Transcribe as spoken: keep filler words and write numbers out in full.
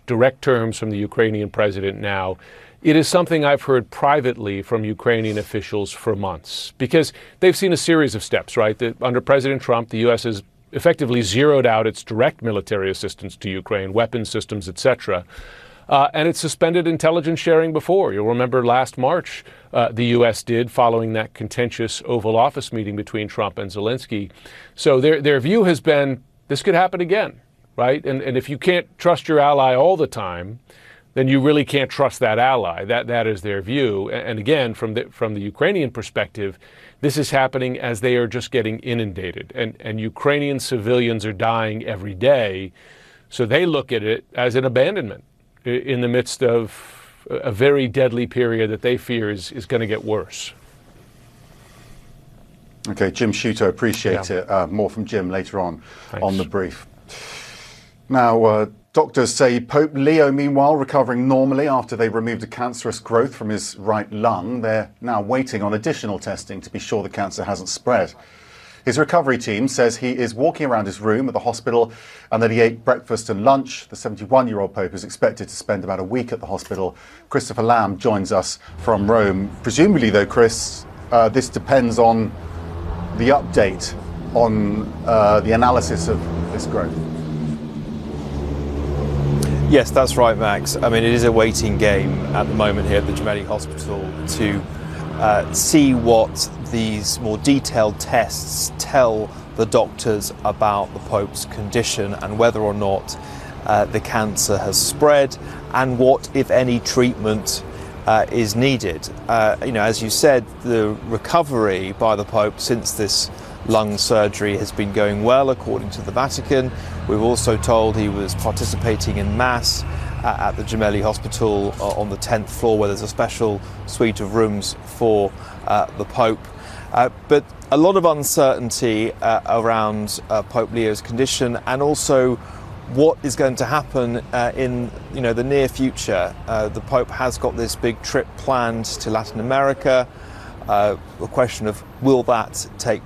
direct terms from the Ukrainian president now. It is something I've heard privately from Ukrainian officials for months, because they've seen a series of steps, right? That under President Trump, the U S has effectively zeroed out its direct military assistance to Ukraine, weapons systems, et cetera. Uh, and it's suspended intelligence sharing before. You'll remember last March, uh, the U S did, following that contentious Oval Office meeting between Trump and Zelensky. So their their view has been, this could happen again, right? And and if you can't trust your ally all the time, then you really can't trust that ally. That that is their view. And, and again, from the from the Ukrainian perspective, this is happening as they are just getting inundated, and and Ukrainian civilians are dying every day. So they look at it as an abandonment in the midst of a very deadly period that they fear is, is going to get worse. Okay, Jim Sciutto, appreciate yeah. it. Uh, more from Jim later on Thanks. on the brief. Now, uh, doctors say Pope Leo, meanwhile, recovering normally after they removed a cancerous growth from his right lung. They're now waiting on additional testing to be sure the cancer hasn't spread. His recovery team says he is walking around his room at the hospital and that he ate breakfast and lunch. The seventy-one-year-old Pope is expected to spend about a week at the hospital. Christopher Lamb joins us from Rome. Presumably, though, Chris, uh, this depends on the update on uh, the analysis of this growth. Yes, that's right, Max. I mean, it is a waiting game at the moment here at the Gemelli Hospital to uh, see what these more detailed tests tell the doctors about the Pope's condition and whether or not uh, the cancer has spread and what, if any, treatment uh, is needed. Uh, you know, as you said, the recovery by the Pope since this lung surgery has been going well, according to the Vatican. We've also told he was participating in Mass uh, at the Gemelli Hospital uh, on the tenth floor, where there's a special suite of rooms for uh, the Pope. Uh, but a lot of uncertainty uh, around uh, Pope Leo's condition, and also what is going to happen uh, in you know the near future. Uh, the Pope has got this big trip planned to Latin America. Uh, the question of will that take